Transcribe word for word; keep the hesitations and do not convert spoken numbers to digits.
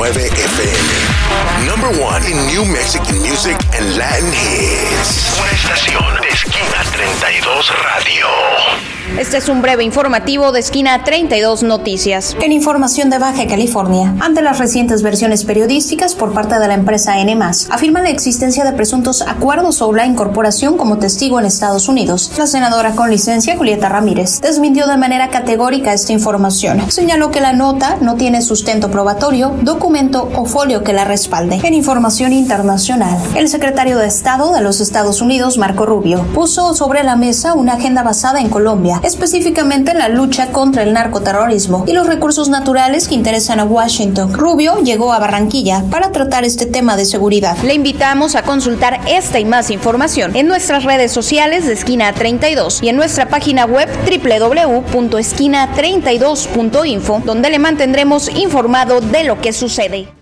nueve F M. Number one in New Mexican music and Latin hits. Una estación de Esquina treinta y dos Radio. Este es un breve informativo de Esquina treinta y dos Noticias. En información de Baja California, ante las recientes versiones periodísticas por parte de la empresa N más, afirma la existencia de presuntos acuerdos sobre la incorporación como testigo en Estados Unidos. La senadora con licencia, Julieta Ramírez, desmintió de manera categórica esta información. Señaló que la nota no tiene sustento probatorio, documento o folio que la respalde. En información internacional, el secretario de Estado de los Estados Unidos, Marco Rubio, puso sobre la mesa una agenda basada en Colombia, específicamente en la lucha contra el narcoterrorismo y los recursos naturales que interesan a Washington. Rubio llegó a Barranquilla para tratar este tema de seguridad. Le invitamos a consultar esta y más información en nuestras redes sociales de Esquina treinta y dos y en nuestra página web doble u doble u doble u punto esquina treinta y dos punto info, donde le mantendremos informado de lo que sucede.